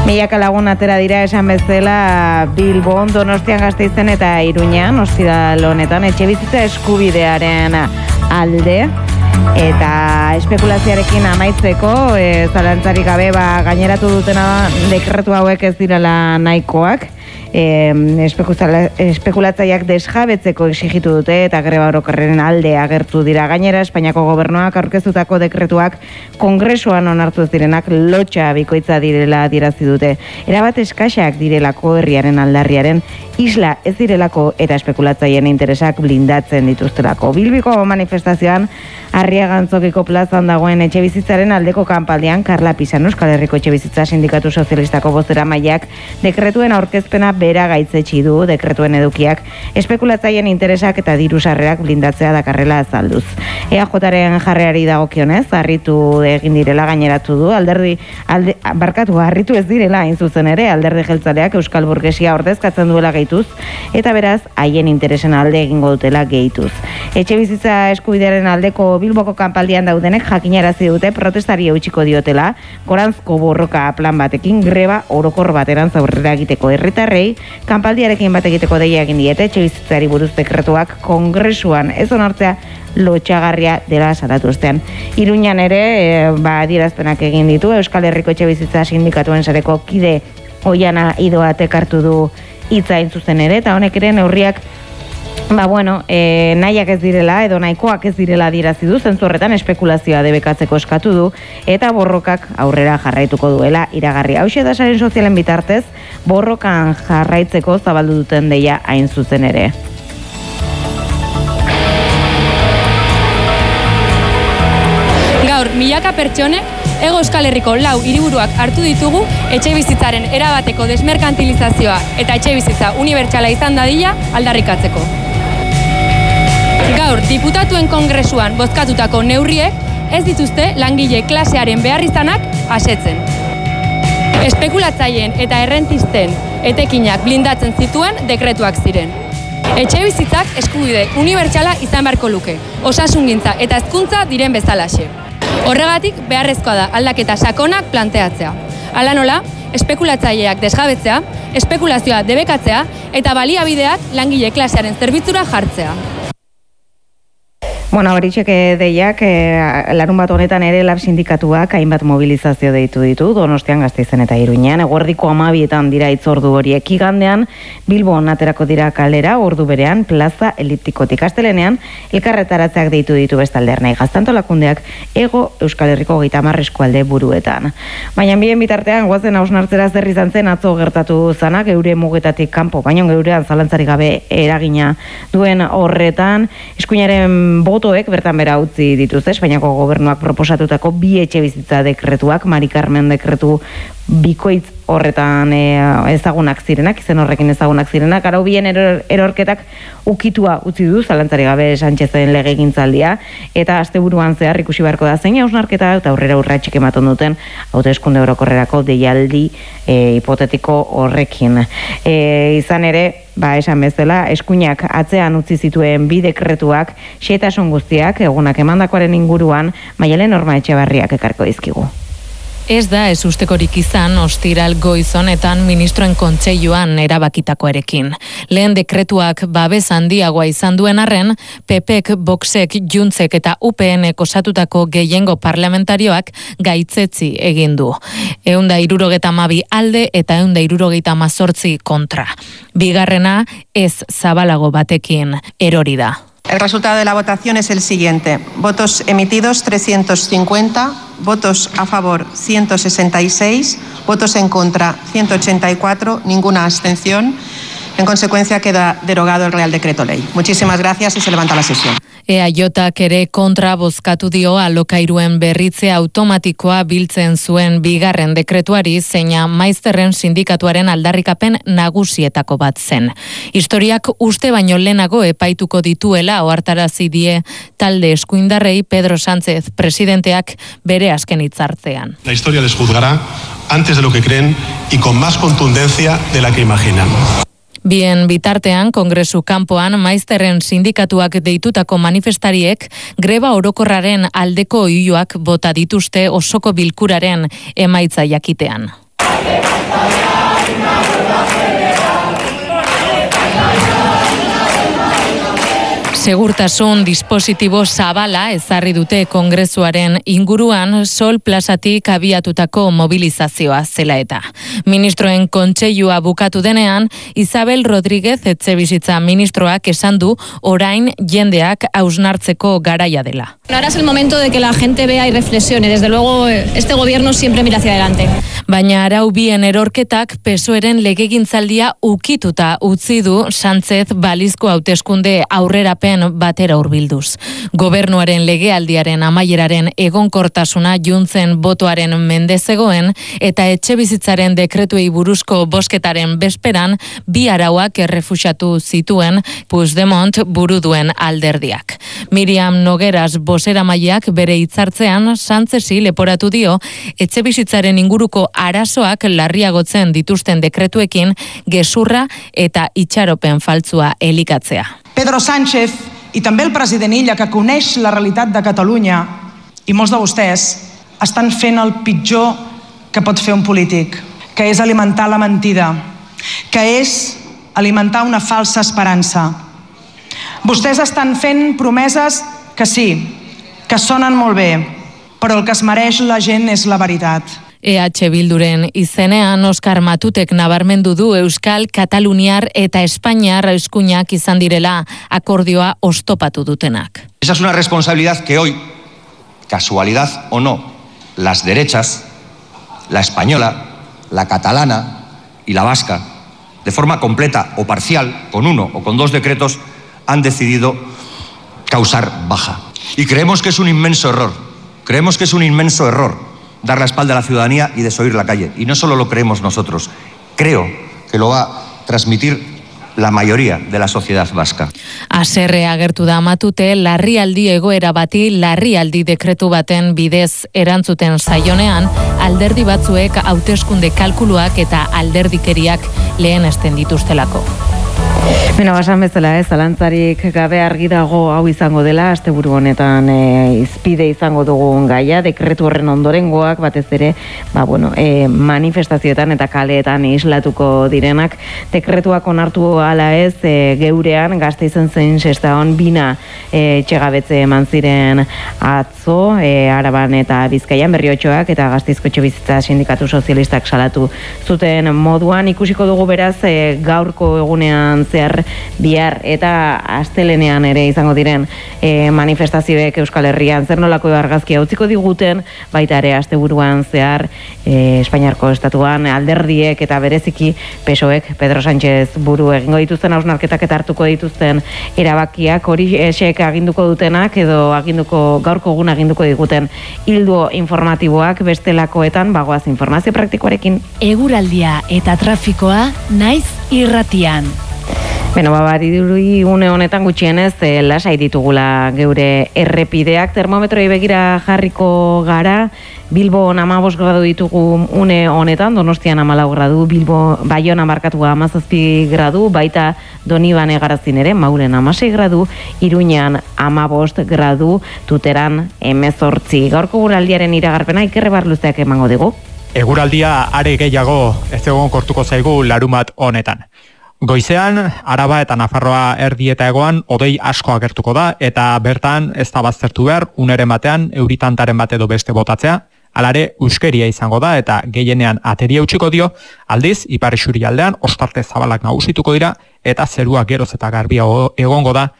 Milaka lagun atera dira esan bezala Bilbon, Donostian, Gasteizen eta Iruñan, ostiral honetan, etxebizitza eskubidearen alde. Eta espekulazioarekin amaitzeko, zalantzarik gabe gaineratu dutena dekretu hauek ez direla nahikoak. Espekulatzaileak desjabetzeko exigitu dute eta greba orokorraren alde agertu dira. Gainera, Espainiako gobernuak aurkeztutako dekretuak kongresuan onartu ez direnak lotxa bikoitza direla adierazi dute. Erabat eskaxak direlako herriaren aldarriaren isla ez direlako eta espekulatzaileen interesak blindatzen dituztelako. Bilbiko manifestazioan Arriagantzokiko plazan dagoen etxebizitzaren aldeko kanpaldian Karla Pisan Euskal Herriko Etxebizitza Sindikatu Sozialistako bozeramaileak dekretuen aurkezpena bera gaitzetsi du. Dekretuen edukiak espekulatzaileen interesak eta diru sarrerak blindatzea dakarrela azalduz. EAJaren jarreari dagokionez harritu egin direla gaineratu du. Harritu ez direla hain zuzen ere alderdi jeltzaleak euskal burgesia ordezkatzen duela gehituz eta beraz haien interesen alde egingo dutela gehituz. Etxebizitza eskubidearen aldeko Bilboko kanpaldian daudenek jakinarazi dute protestari eutxiko diotela goranzko borroka plan batekin greba orokor bateran aurrera egiteko. Herritarrei kanpaldiarekin bat egiteko deia egin diete etxebizitzari buruz dekretuak kongresuan ez onartzea lotxagarria dela salatu ostean. Iruñan ere adierazpenak egin ditu Euskal Herriko Etxebizitza Sindikatuen sareko kide Oiana Idoatek hartu du hitza hain zuzen ere eta honek ere neurriak nahiak ez direla edo nahikoak ez direla adierazi du, zentzu horretan espekulazioa debekatzeko eskatu du eta borrokak aurrera jarraituko duela iragarri. Hauxe da saren sozialen bitartez borrokan jarraitzeko zabaldu duten deia hain zuzen ere. Gaur, milaka pertsonek Hego Euskal Herriko 4 hiriburuak hartu ditugu etxebizitzaren erabateko desmerkantilizazioa eta etxebizitza unibertsala izan dadila aldarrikatzeko. Gaur, diputatuen kongresuan bozkatutako neurriek ez dituzte langile klasearen beharrizanak asetzen. Espekulatzaileen eta errentisten etekinak blindatzen zituen dekretuak ziren. Etxebizitzak eskubide unibertsala izan beharko luke, osasungintza eta hezkuntza diren bezalaxe. Horregatik beharrezkoa da aldaketa sakonak planteatzea. Hala nola, espekulatzaileak desjabetzea, espekulazioa debekatzea eta baliabideak langile klasearen zerbitzura jartzea. Horitxeke deiak, larun bat honetan ere lab sindikatuak hainbat mobilizazio deitu ditu, Donostian, Gasteizen eta Iruñan. Eguerdiko 12etan dira itzordu horiek. Igandean, Bilbon aterako dira kalera, ordu berean, plaza eliptikotik. Astelenean, elkarretaratzeak deitu ditu bestalde Ernai Gaztantolakundeak Hego Euskal Herriko 30 eskualde buruetan. Baina bien bitartean, goazen hausnartzera zer izan zen atzo gertatu zanak, geure mugetatik kanpo, baina geurean zalantzarik gabe eragina duen horretan, eskuinaren botoek bertan bera utzi dituzte, Espainiako gobernuak proposatutako 2 etxebizitza dekretuak, Mari Carmen dekretu bikoitz horretan ezagunak zirenak, izen horrekin ezagunak zirenak, arau bien erorketak ukitua utzi du, zalantzari gabe Sánchezen legegintzaldia, eta asteburuan zehar ikusi beharko da zein hausnarketa eta aurrera urratsak ematen duten hauteskunde orokorrerako deialdi hipotetiko horrekin. Izan ere, esan bezala, eskuinak atzean utzi zituen 2 dekretuak, xehetasun guztiak egunak emandakoaren inguruan Maialen Norma Etxebarriak ekarko dizkigu. Ez da ez ustekorik izan ostiral goiz honetan ministroen kontseiluan erabakitakoarekin. Lehen dekretuak babes handiagoa izan duen arren, PPek, Voxek, Juntzek eta UPNek osatutako gehiengo parlamentarioak gaitzetzi egin du. 172 alde eta 178 kontra. Bigarrena ez zabalago batekin erori da. El resultado de la votación es el siguiente. Votos emitidos 350, votos a favor 166, votos en contra 184, ninguna abstención. En consecuencia queda derogado el Real Decreto Ley. Muchísimas gracias y se levanta la sesión. EAJak ere kontra bozkatu dio alokairuen berritze automatikoa biltzen zuen bigarren dekretuari, zeina maizterren sindikatuaren aldarrikapen nagusietako bat zen. Historiak uste baino lehenago epaituko dituela ohartarazi die talde eskuindarrei Pedro Sánchez presidenteak bere azken hitzartzean. La historia les juzgará antes de lo que creen y con más contundencia de la que imaginan. Bien bitartean, Kongresu kanpoan maizterren sindikatuak deitutako manifestariek greba orokorraren aldeko oihuak bota dituzte osoko bilkuraren emaitza jakitean. Segurtasun dispositibo zabala ezarri dute Kongresuaren inguruan Sol plazatik abiatutako mobilizazioa zela eta. Ministroen kontseilua bukatu denean, Isabel Rodríguez etxebizitza ministroak esan du orain jendeak hausnartzeko garaia dela. Ahora es el momento de que la gente vea y reflexione. Desde luego, este gobierno siempre mira hacia adelante. Baina arau bien erorketak PSOEren legegintzaldia ukituta utzi du Sánchez balizko hauteskunde aurrerapen batera hurbilduz. Gobernuaren legealdiaren amaieraren egonkortasuna juntzen botoaren mende zegoen eta etxebizitzaren dekretuei buruzko bozketaren bezperan bi arauak errefusatu zituen Puigdemont buru duen alderdiak. Miriam Nogueras bozeramaileak bere hitzartzean Sánchezi leporatu dio etxebizitzaren inguruko arazoak larriagotzen dituzten dekretuekin gezurra eta itxaropen faltsua elikatzea. Pedro Sánchez i també el president Illa, que coneix la realitat de Catalunya, i molts de vostès estan fent el pitjor que pot fer un polític, que és alimentar la mentida, que és alimentar una falsa esperança. Vostès estan fent promeses que sí, que sonen molt bé, però el que es mereix la gent és la veritat. EH Bilduren izenean Oskar Matutek nabarmendu du Euskal, Kataluniar eta Espainiar eskuinak izan direla akordioa oztopatu dutenak. Esa es una responsabilidad que hoy, casualidad o no, las derechas, la española, la catalana y la vasca, de forma completa o parcial, con uno o con dos decretos, han decidido causar baja. Y creemos que es un inmenso error dar la espalda a la ciudadanía y desoír la calle. Y no solo lo creemos nosotros, creo que lo va a transmitir la mayoría de la sociedad vasca. Haserre agertu da Matute, larrialdi egoera bati larrialdi dekretu baten bidez erantzuten zaionean, alderdi batzuek hauteskunde kalkuluak eta alderdikeriak lehenesten dituztelako. Beno, basan bezala, zalantzarik gabe argi dago hau izango dela, asteburu honetan izpide izango dugun gaia, dekretu horren ondorengoak, batez ere, manifestazioetan eta kaleetan islatuko direnak, dekretuak onartu ala ez, geurean, Gasteizen zein Sestaon bina txegabetze eman ziren atzo, Araban eta Bizkaian, Berriotxoak eta Gasteizko Etxebizitza Sindikatu Sozialistak salatu zuten moduan, ikusiko dugu beraz gaurko egunean zehar bihar eta astelenean ere izango diren manifestazioek Euskal Herrian zer nolako argazkia utziko diguten, baita ere asteburuan zehar Espainiarko estatuan alderdiek eta bereziki PSOEk Pedro Sánchez buru egingo dituzten hausnarketak eta hartuko dituzten erabakiak hori esek aginduko dutenak edo gaurko egun aginduko diguten hildo informatiboak bestelakoetan bagoaz informazio praktikoarekin. Eguraldia eta trafikoa naiz irratian. Beno, badirudi une honetan gutxienez lasai ditugula geure errepideak, termometroi begira jarriko gara, Bilbon 15 gradu ditugu une honetan, Donostian 14 gradu, Baiona markatu 17 gradu, baita Donibane Garazin ere, Maulen 16 gradu, Iruñan 15 gradu, Tuteran 18. Gaurko eguraldiaren iragarpena Ikerre Barluzeak emango digu. Eguraldia are gehiago ez egonkortuko zaigu larumat honetan. Goizean, Araba eta Nafarroa erdi eta hegoan hodei asko agertuko da eta bertan ez da baztertu behar uneren batean euritantaren bat edo beste botatzea, alare euskeria izango da eta gehienean ateria utziko dio, aldiz ipar isurialdean ostarte zabalak nagusituko dira eta zerua geroz eta garbia egongo da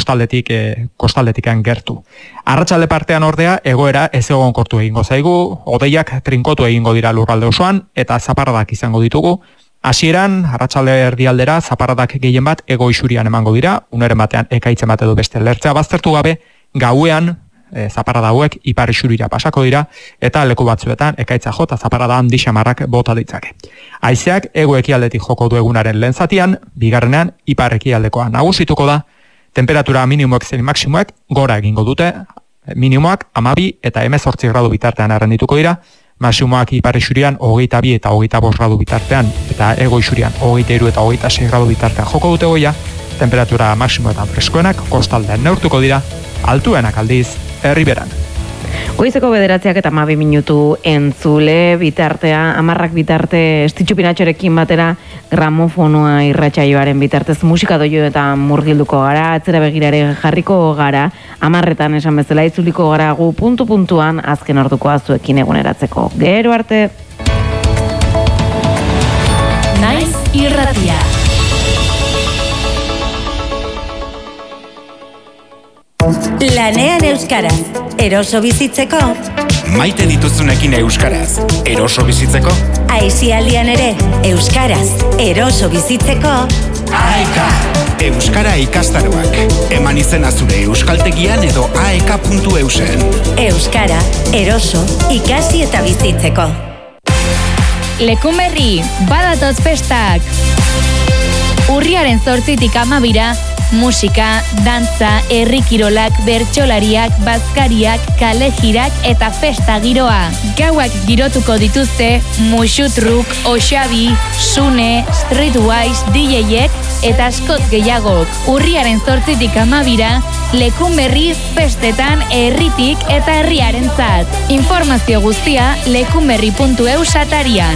kostaldetikan gertu. Arratsalde partean ordea egoera ez egonkortu egingo zaigu, hodeiak trinkotu egingo dira lurralde osoan eta zaparradak izango ditugu. Hasieran, arratsalde erdialdera, zaparradak gehien bat ego isurian emango dira, uneren batean ekaitzen bat edo beste lertzea baztertu gabe, gauean zaparrada hauek ipar isurira pasako dira, eta leku batzuetan ekaitza jota zaparrada handi xamarrak bota ditzake. Haizeak ego ekialdetik joko du egunaren lehen zatian, bigarrenean ipar ekialdekoa nagusituko da, temperatura minimoek zein maksimoek gora egingo dute, minimoak 12 eta 18 gradu bitartean errendituko dira, maximoak ipar isurian 22 eta 25 gradu bitartean, eta ego isurian 23 eta 26 gradu bitartean joko dute goia, temperatura maximoetan freskoenak kostaldean neurtuko dira, altuenak aldiz herriberan. Goizeko 9:00 eta 12 minutu entzule, bitartea, 10 bitarte, Estitxu Pinatxorekin batera gramofonoa irratsaioaren bitartez musika doio eta murgilduko gara, atzera begirare jarriko gara, 10 esan bezala itzuliko gara gu puntu-puntuan azken ordukoa zuekin eguneratzeko. Gero arte! Naiz irratia. Lanean euskaraz, eroso bizitzeko. Maite dituzunekin euskaraz, eroso bizitzeko. Aisialdian ere, euskaraz, eroso bizitzeko. AEK, Euskara ikastaroak. Eman izena zure euskaltegian edo aek.eusen. Euskara, eroso, ikasi eta bizitzeko. Lekunberri, badatoz festak. Urriaren 8tik 12, musika, dantza, herrikirolak, bertsolariak, bazkariak, kalejirak eta festa giroa. Gauak girotuko dituzte Muxutruk, Oxabi, Sune, Streetwise, DJek eta askot gehiagok. Urriaren 8tik 12, Lekunberri festetan herritik eta herriarentzat. Informazio guztia lekunberri.eus atarian.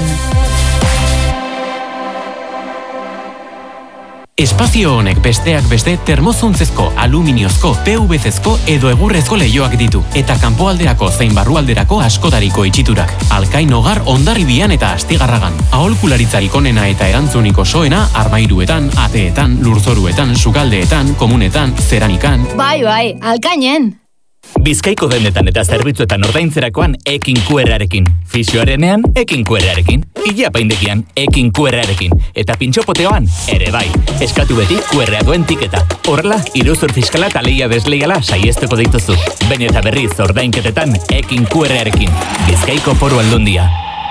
Espazio honek besteak beste termozuntzezko, aluminiozko, PVC-ezko edo egurrezko leioak ditu eta kanpoalderako zein barrualderako askotariko itxiturak. Alkain Hogar Hondarribian eta Astigarragan. Aholkularitzarik onena eta erantzunik osoena armairuetan, ateetan, lurzoruetan, sukaldeetan, komunetan, zeramikan. Bai, Alkainen! Bizkaiko dendetan eta zerbitzuetan ordaintzerakoan ekin QR-arekin. Fisioarenean, ekin QR-arekin. Ilapaindegian, ekin QR-arekin. Eta pintxopoteoan, ere bai. Eskatu beti QR-a duen tiketa. Horrela, iruzur fiskala eta lehia desleiala saiesteko dituzu. Baina eta berriz ordainketetan, ekin QR-arekin. Bizkaiko Foru Aldundia.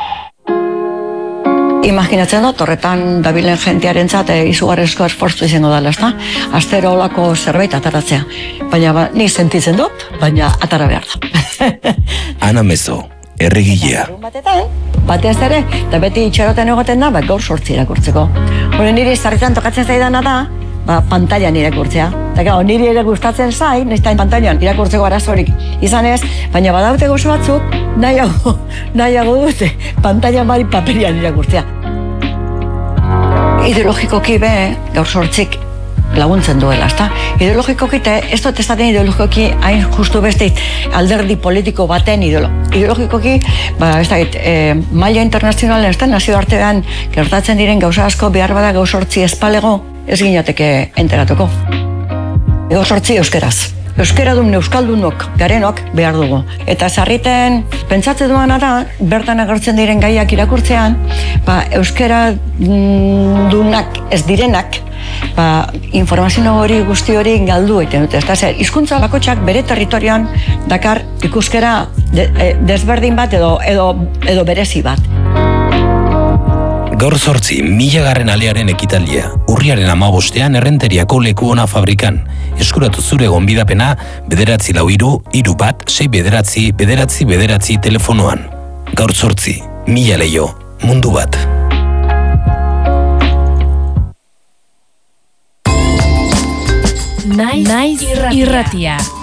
Imaginatzen dut, horretan dabilen jentearentzat izugarrizko esfortzu izango dela, ezta? Astero olako zerbait ataratzea. Baina ni sentitzen dut, baina atara behar da. Ana Mezo, erregilea. Batez ere, eta beti itxaroten egoten da, gaur 8 irakurtzeko. Hore niri zarritan tokatzen zaidana da, pantailan irakurtzea. Eta niri ere gustatzen zai, niztain pantailan irakurtzeko arazorik izan ez, baina badaute gozo batzuk, nahiago dute, pantailan bari paperian irakurtzea. Ideologikoki be, gaur 8 laguntzen duela, ezta? Ideologikoki, ez dut ezaten ideologikoki hain justu beste alderdi politiko baten ideologikoki, ez dakit, maila internazionalen, ez da, nazio artean gertatzen diren gauza asko behar bada gaur 8 espalego, ez ginateke enteratuko. Gaur 8 euskeraz. Euskaradun euskaldunok garenok behar dugu. Eta sarriten pentsatzen duana da, bertan agertzen diren gaiak irakurtzean, euskaradunak ez direnak, informazio hori guzti hori galdu egiten dute. Hizkuntza bakotxak bere territorian dakar ikuskera desberdin bat edo berezi bat. Gaur 8, 1000. alearen ekitaldia. Urriaren 15 Errenteriako Leku Ona fabrikan. Eskuratu zure gonbidapena 943-1 telefonoan. Gaur 8, 1000 leio, mundu bat. Naiz irratia.